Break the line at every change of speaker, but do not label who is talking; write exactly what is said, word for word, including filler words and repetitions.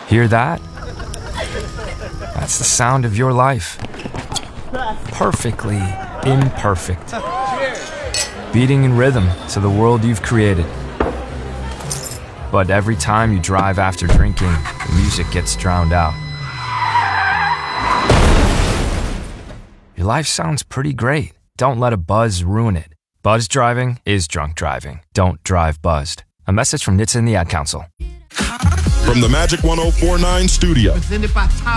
Hear that? That's the sound of your life. Perfectly imperfect. Beating in rhythm to the world you've created. But every time you drive after drinking, the music gets drowned out. Your life sounds pretty great. Don't let a buzz ruin it. Buzz driving is drunk driving. Don't drive buzzed. A message from N H T S A and the Ad Council.
From the Magic one oh four point nine studio.